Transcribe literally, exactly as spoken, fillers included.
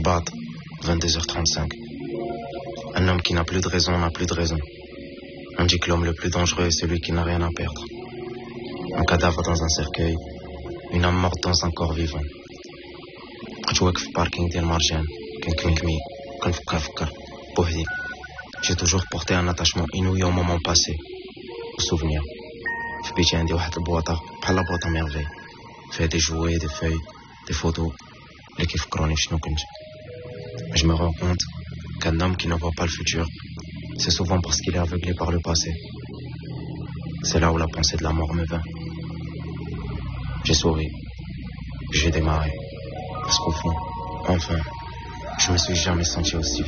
Rabat, vingt-deux heures trente-cinq. Un homme qui n'a plus de raison n'a plus de raison. On dit que l'homme le plus dangereux est celui qui n'a rien à perdre. Un cadavre dans un cercueil, une âme morte dans un corps vivant. J'ai toujours porté un attachement inouï au moment passé, au souvenir. في بيتي عندي واحد البواطة بحال بواطة ميرفي فيها des jouets, des feuilles, des photos اللي كيفكروني شنو كنت. Je me rends compte qu'un homme qui ne voit pas le futur, c'est souvent parce qu'il est aveuglé par le passé. C'est là où la pensée de la mort me vint. J'ai souri, j'ai démarré, parce qu'au fond, enfin, je me suis jamais senti aussi